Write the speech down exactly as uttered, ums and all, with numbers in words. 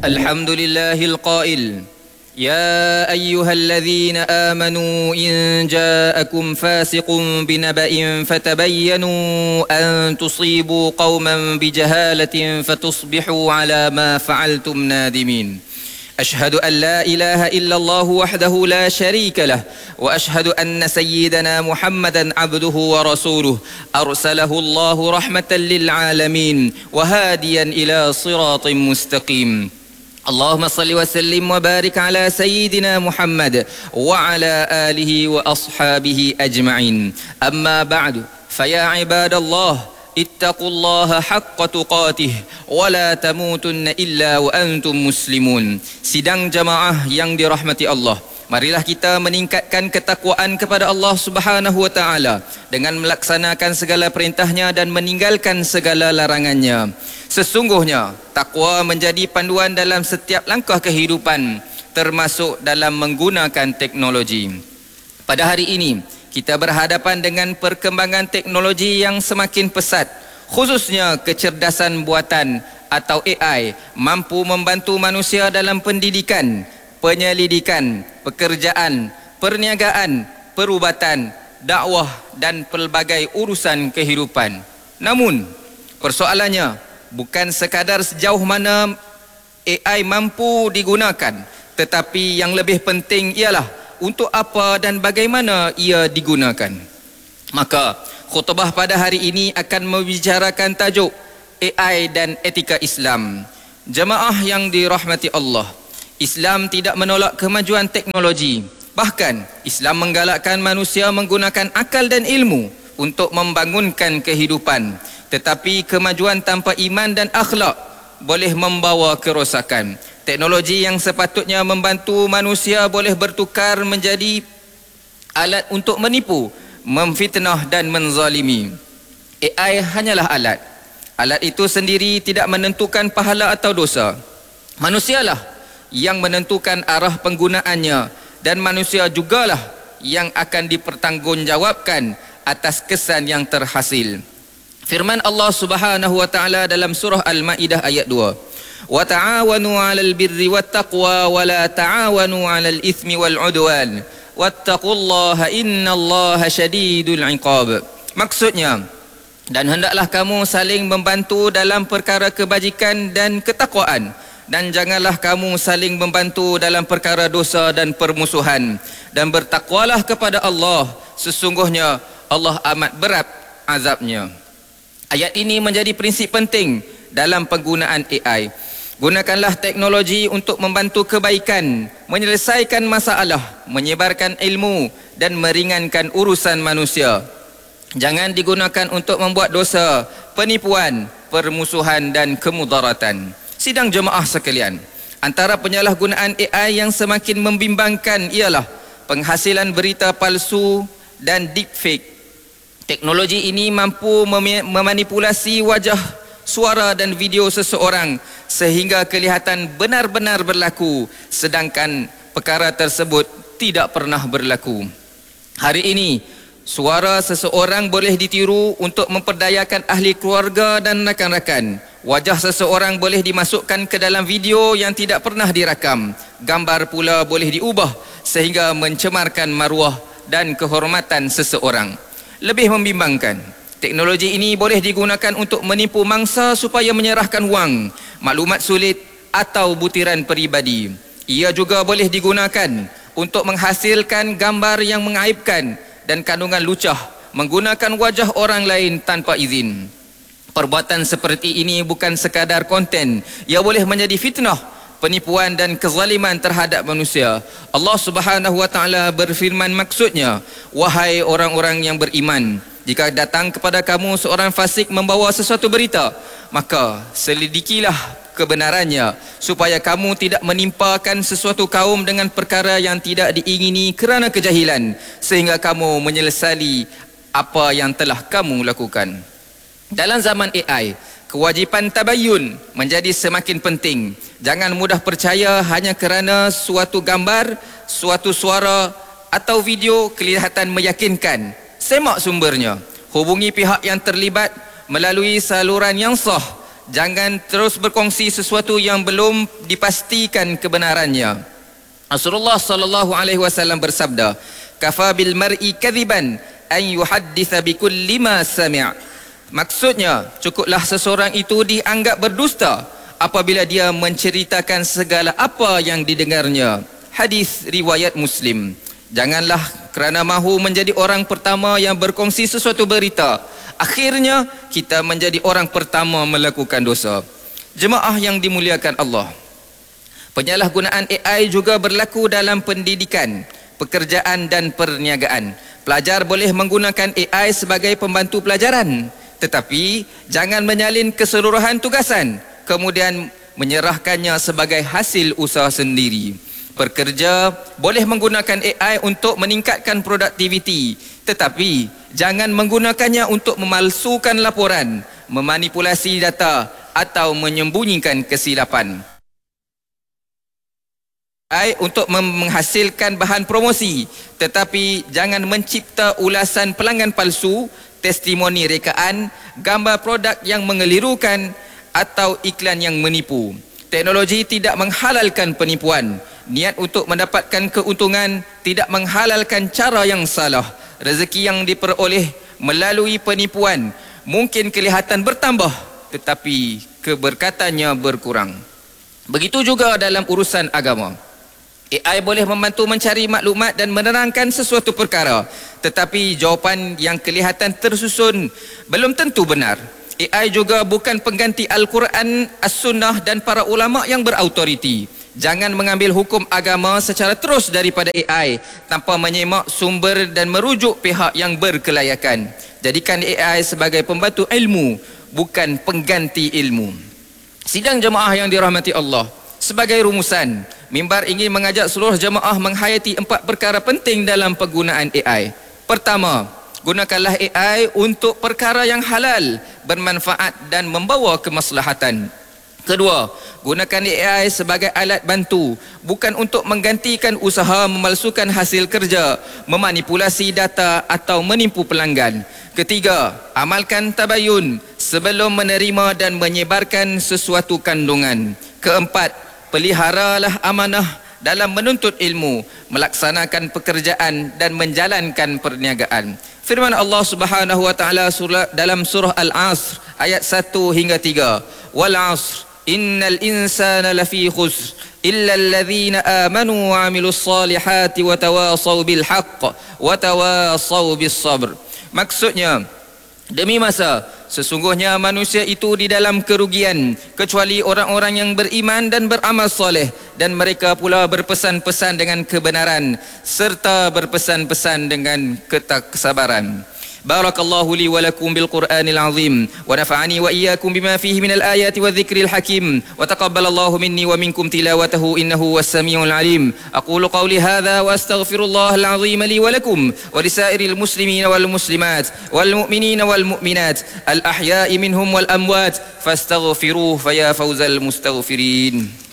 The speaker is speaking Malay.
الحمد لله القائل يا أيها الذين آمنوا إن جاءكم فاسق بنبأ فتبينوا أن تصيبوا قوما بجهالة فتصبحوا على ما فعلتم نادمين أشهد أن لا إله إلا الله وحده لا شريك له وأشهد أن سيدنا محمدا عبده ورسوله أرسله الله رحمة للعالمين وهاديا إلى صراط مستقيم اللهم صل وسلم وبارك على سيدنا محمد وعلى آله وأصحابه أجمعين أما بعد فيا عباد الله اتقوا الله حق تقاته ولا تموتن إلا وأنتم مسلمون. Sidang jamaah yang dirahmati Allah, marilah kita meningkatkan ketakwaan kepada Allah Subhanahu wa taala dengan melaksanakan segala perintahnya dan meninggalkan segala larangannya. Sesungguhnya takwa menjadi panduan dalam setiap langkah kehidupan, termasuk dalam menggunakan teknologi. Pada hari ini kita berhadapan dengan perkembangan teknologi yang semakin pesat, khususnya kecerdasan buatan atau A I mampu membantu manusia dalam pendidikan, penyelidikan, pekerjaan, perniagaan, perubatan, dakwah dan pelbagai urusan kehidupan. Namun, persoalannya bukan sekadar sejauh mana A I mampu digunakan, tetapi yang lebih penting ialah untuk apa dan bagaimana ia digunakan. Maka, khutbah pada hari ini akan membicarakan tajuk A I dan etika Islam. Jemaah yang dirahmati Allah, Islam tidak menolak kemajuan teknologi. Bahkan, Islam menggalakkan manusia menggunakan akal dan ilmu untuk membangunkan kehidupan. Tetapi kemajuan tanpa iman dan akhlak boleh membawa kerosakan. Teknologi yang sepatutnya membantu manusia boleh bertukar menjadi alat untuk menipu, memfitnah dan menzalimi. A I hanyalah alat. Alat itu sendiri tidak menentukan pahala atau dosa. Manusialah yang menentukan arah penggunaannya, dan manusia jugalah yang akan dipertanggungjawabkan atas kesan yang terhasil. Firman Allah Subhanahu wa taala dalam surah Al-Maidah ayat dua. Wa ta'awanu 'alal birri wattaqwa wa la ta'awanu 'alal itsmi wal 'udwan wattaqullaha innallaha syadidul 'iqab. Maksudnya, dan hendaklah kamu saling membantu dalam perkara kebajikan dan ketakwaan, dan janganlah kamu saling membantu dalam perkara dosa dan permusuhan, dan bertakwalah kepada Allah, sesungguhnya Allah amat berat azabnya. Ayat ini menjadi prinsip penting dalam penggunaan A I. Gunakanlah teknologi untuk membantu kebaikan, menyelesaikan masalah, menyebarkan ilmu dan meringankan urusan manusia. Jangan digunakan untuk membuat dosa, penipuan, permusuhan dan kemudaratan. Sidang jemaah sekalian, antara penyalahgunaan A I yang semakin membimbangkan ialah penghasilan berita palsu dan deepfake. Teknologi ini mampu mem- memanipulasi wajah, suara dan video seseorang sehingga kelihatan benar-benar berlaku, sedangkan perkara tersebut tidak pernah berlaku. Hari ini, suara seseorang boleh ditiru untuk memperdayakan ahli keluarga dan rakan-rakan. Wajah seseorang boleh dimasukkan ke dalam video yang tidak pernah dirakam. Gambar pula boleh diubah sehingga mencemarkan maruah dan kehormatan seseorang. Lebih membimbangkan, teknologi ini boleh digunakan untuk menipu mangsa supaya menyerahkan wang, maklumat sulit atau butiran peribadi. Ia juga boleh digunakan untuk menghasilkan gambar yang mengaibkan dan kandungan lucah, menggunakan wajah orang lain tanpa izin. Perbuatan seperti ini bukan sekadar konten, ia boleh menjadi fitnah, penipuan dan kezaliman terhadap manusia. Allah Subhanahu wa taala berfirman, maksudnya, wahai orang-orang yang beriman, jika datang kepada kamu seorang fasik membawa sesuatu berita, maka selidikilah kebenarannya, supaya kamu tidak menimpakan sesuatu kaum dengan perkara yang tidak diingini kerana kejahilan, sehingga kamu menyelesali apa yang telah kamu lakukan. Dalam zaman A I, kewajipan tabayyun menjadi semakin penting. Jangan mudah percaya hanya kerana suatu gambar, suatu suara atau video kelihatan meyakinkan. Semak sumbernya, hubungi pihak yang terlibat melalui saluran yang sah, Jangan terus berkongsi sesuatu yang belum dipastikan kebenarannya. Rasulullah sallallahu alaihi wasallam bersabda, "Kafa bil mar'i kadhiban an yuhadditha bi kulli ma sami'." Maksudnya, cukuplah seseorang itu dianggap berdusta apabila dia menceritakan segala apa yang didengarnya. Hadis riwayat Muslim. Janganlah kerana mahu menjadi orang pertama yang berkongsi sesuatu berita, akhirnya kita menjadi orang pertama melakukan dosa. Jemaah yang dimuliakan Allah, penyalahgunaan A I juga berlaku dalam pendidikan, pekerjaan dan perniagaan. Pelajar boleh menggunakan A I sebagai pembantu pelajaran, tetapi jangan menyalin keseluruhan tugasan kemudian menyerahkannya sebagai hasil usaha sendiri. Pekerja boleh menggunakan A I untuk meningkatkan produktiviti, tetapi jangan menggunakannya untuk memalsukan laporan, memanipulasi data atau menyembunyikan kesilapan. A I untuk menghasilkan bahan promosi, tetapi jangan mencipta ulasan pelanggan palsu, testimoni rekaan, gambar produk yang mengelirukan atau iklan yang menipu. Teknologi tidak menghalalkan penipuan. Niat untuk mendapatkan keuntungan tidak menghalalkan cara yang salah. Rezeki yang diperoleh melalui penipuan mungkin kelihatan bertambah, tetapi keberkatannya berkurang. Begitu juga dalam urusan agama. A I boleh membantu mencari maklumat dan menerangkan sesuatu perkara, tetapi jawapan yang kelihatan tersusun belum tentu benar. A I juga bukan pengganti Al-Quran, As-Sunnah dan para ulama yang berautoriti. Jangan mengambil hukum agama secara terus daripada A I tanpa menyemak sumber dan merujuk pihak yang berkelayakan. Jadikan A I sebagai pembantu ilmu, bukan pengganti ilmu. Sidang jemaah yang dirahmati Allah, sebagai rumusan, mimbar ingin mengajak seluruh jemaah menghayati empat perkara penting dalam penggunaan A I. Pertama, gunakanlah A I untuk perkara yang halal, bermanfaat dan membawa kemaslahatan. Kedua, gunakan A I sebagai alat bantu, bukan untuk menggantikan usaha memalsukan hasil kerja, memanipulasi data atau menipu pelanggan. Ketiga, amalkan tabayun sebelum menerima dan menyebarkan sesuatu kandungan. Keempat, peliharalah amanah dalam menuntut ilmu, melaksanakan pekerjaan dan menjalankan perniagaan. Firman Allah Subhanahu wa taala dalam surah Al-Asr ayat satu hingga tiga. Wal 'asr innal insana lafi khusr illa alladhina amanu wa 'amilus salihati wa tawasaw bil haqq wa tawasaw bis sabr. Maksudnya, demi masa, sesungguhnya manusia itu di dalam kerugian kecuali orang-orang yang beriman dan beramal soleh, dan mereka pula berpesan-pesan dengan kebenaran serta berpesan-pesan dengan kesabaran. Barakallahu li wa lakum bil Qur'anil azim wa nafa'ani wa iyyakum bima fihi minal ayati wadh-dhikril hakim wa taqabbalallahu minni wa minkum tilawatahu innahu was-sami'ul alim. Aqulu qawli hadha wa astaghfirullahal azim li wa lakum wa lisairil muslimina wal muslimat wal mu'minina wal mu'minat al ahya'i minhum wal amwat fastaghfiruhu fa ya fawzal mustaghfirin.